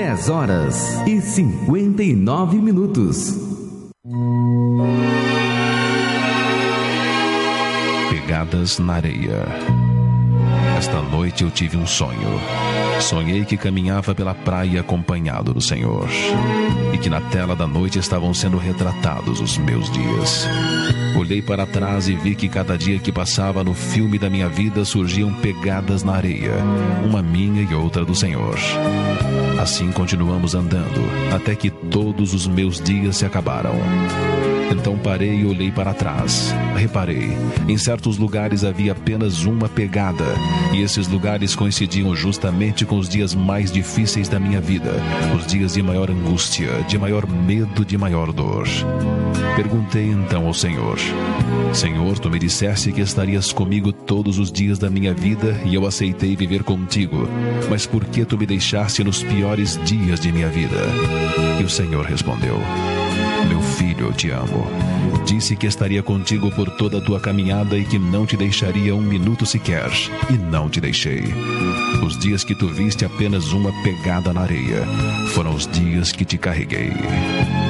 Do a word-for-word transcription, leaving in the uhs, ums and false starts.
dez horas e cinquenta e nove minutos. Pegadas na areia. Esta noite eu tive um sonho. Sonhei que caminhava pela praia acompanhado do Senhor, e que na tela da noite estavam sendo retratados os meus dias. Olhei para trás e vi que cada dia que passava no filme da minha vida surgiam pegadas na areia, uma minha e outra do Senhor. Assim continuamos andando, até que todos os meus dias se acabaram. Então parei e olhei para trás. Reparei, em certos lugares havia apenas uma pegada, e esses lugares coincidiam justamente com os dias mais difíceis da minha vida, os dias de maior angústia, de maior medo, de maior dor. Perguntei então ao Senhor: Senhor, tu me disseste que estarias comigo todos os dias da minha vida, e eu aceitei viver contigo, mas por que tu me deixaste nos piores dias de minha vida? E o Senhor respondeu: Meu filho, eu te amo. Disse que estaria contigo por toda a tua caminhada e que não te deixaria um minuto sequer. E não te deixei. Os dias que tu viste apenas uma pegada na areia foram os dias que te carreguei.